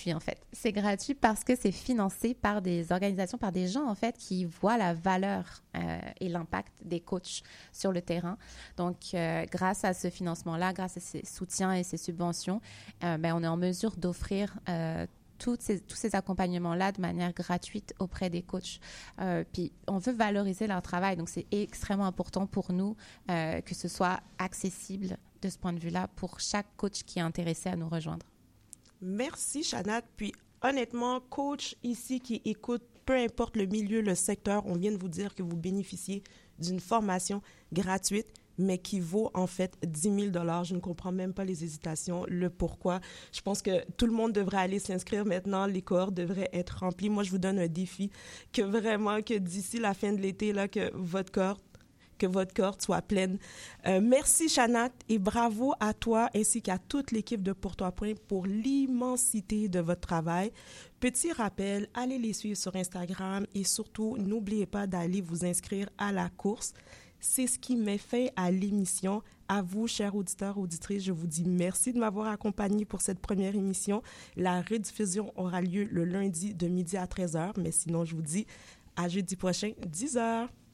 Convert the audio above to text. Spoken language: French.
gratuit, en fait. C'est gratuit parce que c'est financé par des organisations, par des gens, en fait, qui voient la valeur et l'impact des coachs sur le terrain. Donc, grâce à ce financement-là, grâce à ces soutiens et ces subventions, on est en mesure d'offrir tous ces accompagnements-là de manière gratuite auprès des coachs. Puis, on veut valoriser leur travail. Donc, c'est extrêmement important pour nous que ce soit accessible de ce point de vue-là pour chaque coach qui est intéressé à nous rejoindre. Merci, Shanat. Puis, honnêtement, coach ici qui écoute, peu importe le milieu, le secteur, on vient de vous dire que vous bénéficiez d'une formation gratuite, mais qui vaut en fait 10 000 $. Je ne comprends même pas les hésitations, le pourquoi. Je pense que tout le monde devrait aller s'inscrire maintenant. Les cohortes devraient être remplies. Moi, je vous donne un défi que d'ici la fin de l'été, là, que votre cohorte soit pleine. Merci, Shanat, et bravo à toi ainsi qu'à toute l'équipe de Pour Toi Point pour l'immensité de votre travail. Petit rappel, allez les suivre sur Instagram et surtout, n'oubliez pas d'aller vous inscrire à la course. C'est ce qui met fin à l'émission. À vous, chers auditeurs, auditrices, je vous dis merci de m'avoir accompagné pour cette première émission. La rediffusion aura lieu le lundi de midi à 13h, mais sinon, je vous dis à jeudi prochain, 10h.